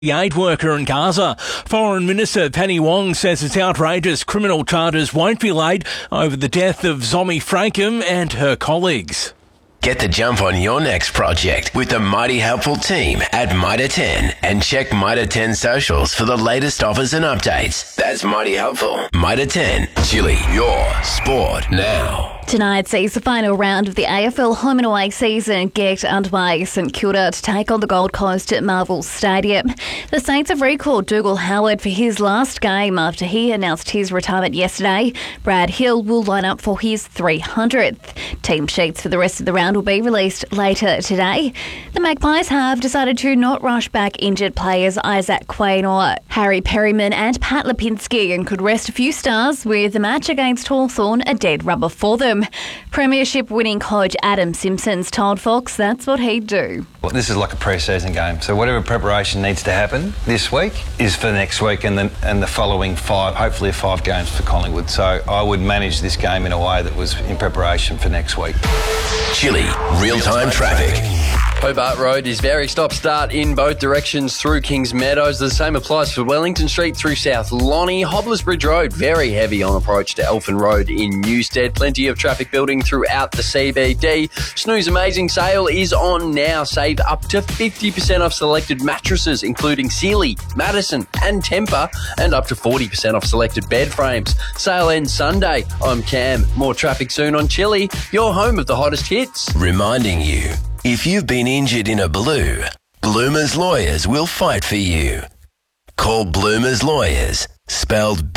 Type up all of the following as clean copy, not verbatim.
The aid worker in Gaza. Foreign Minister Penny Wong says it's outrageous criminal charges won't be laid over the death of Zomi Frankham and her colleagues. Get the jump on your next project with the Mighty Helpful team at Mitre 10 and check Mitre 10 socials for the latest offers and updates. That's Mighty Helpful. Mitre 10, Chili, your sport now. Tonight sees the final round of the AFL home and away season get underway. St Kilda to take on the Gold Coast at Marvel Stadium. The Saints have recalled Dougal Howard for his last game after he announced his retirement yesterday. Brad Hill will line up for his 300th. Team sheets for the rest of the round will be released later today. The Magpies have decided to not rush back injured players Isaac Quain or Harry Perryman and Pat Lipinski and could rest a few stars with the match against Hawthorn a dead rubber for them. Premiership winning coach Adam Simpson's told Fox that's what he'd do. Well, this is like a pre-season game, so whatever preparation needs to happen this week is for next week and the following hopefully five games for Collingwood. So I would manage this game in a way that was in preparation for next week. Chili, real-time traffic. Hobart Road is very stop-start in both directions through Kings Meadows. The same applies for Wellington Street through South Lonnie. Hobblers Bridge Road, very heavy on approach to Elfin Road in Newstead. Plenty of traffic building throughout the CBD. Snooze Amazing Sale is on now. Save up to 50% off selected mattresses, including Sealy, Madison and Tempur, and up to 40% off selected bed frames. Sale ends Sunday. I'm Cam. More traffic soon on Chili, your home of the hottest hits. Reminding you, if you've been injured in a blue, Bloomers Lawyers will fight for you. Call Bloomers Lawyers, spelled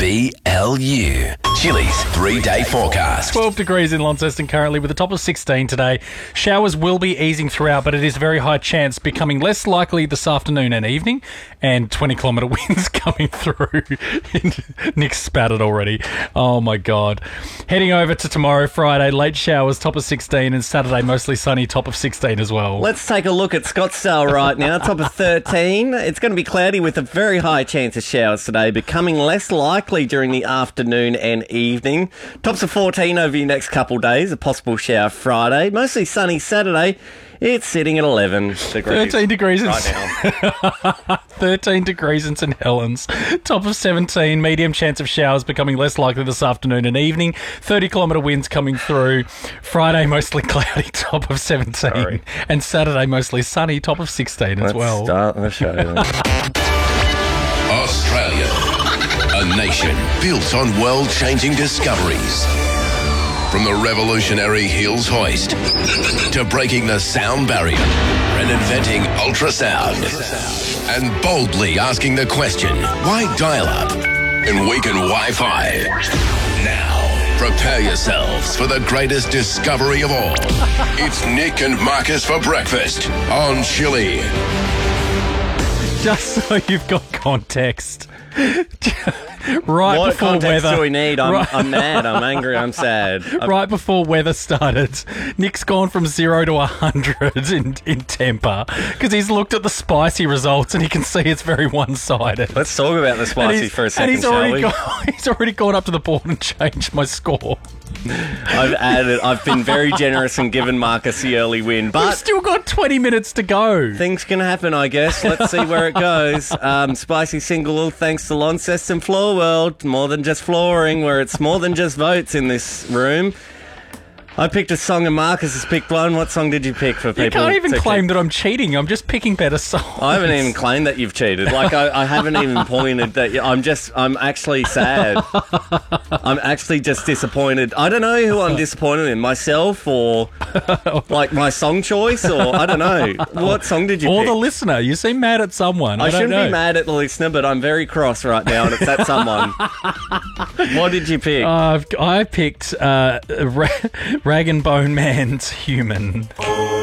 B-L-U. Chili's 3-day forecast. 12 degrees in Launceston currently with a top of 16 today. Showers will be easing throughout, but it is a very high chance becoming less likely this afternoon and evening, and 20-kilometre winds coming through. Nick's spattered already. Oh, my God. Heading over to tomorrow, Friday, late showers, top of 16, and Saturday, mostly sunny, top of 16 as well. Let's take a look at Scottsdale right now, top of 13. It's going to be cloudy with a very high chance of showers today, becoming less likely during the afternoon and evening. Tops of 14 over your next couple days, a possible shower Friday. Mostly sunny Saturday. It's sitting at 11 degrees. 13 degrees right now. 13 degrees in St Helens. Top of 17. Medium chance of showers becoming less likely this afternoon and evening. 30-kilometre winds coming through. Friday, mostly cloudy, top of 17. Sorry. And Saturday, mostly sunny, top of 16 as well. Let's start the show then. Australia, a nation built on world-changing discoveries. From the revolutionary Hills hoist to breaking the sound barrier and inventing ultrasound and boldly asking the question, why dial-up and weaken Wi-Fi? Now, prepare yourselves for the greatest discovery of all. It's Nick and Marcus for breakfast on Chili. Just so you've got context. Right what before context weather. do we need? I'm mad, I'm angry, I'm sad. Right before weather started, Nick's gone from 0 to 100 in temper because he's looked at the spicy results and he can see it's very one-sided. Let's talk about the spicy for a second, shall we? He's already gone up to the board and changed my score. I've been very generous and given Marcus the early win, We've but still got 20 minutes to go. things can happen, I guess. Let's see where it goes. Spicy single, thanks to Launceston Floor World. More than just flooring, where it's more than just votes in this room. I picked a song and Marcus has picked one. What song did you pick for people? You can't even claim that I'm cheating. I'm just picking better songs. I haven't even claimed that you've cheated. Like, I haven't even pointed that. I'm actually sad. I'm actually just disappointed. I don't know who I'm disappointed in, myself or like my song choice, or I don't know. What song did you pick? Or the listener. You seem mad at someone. I shouldn't don't know. be mad at the listener, but I'm very cross right now, and it's at someone. What did you pick? I picked Rag and Bone Man's Human.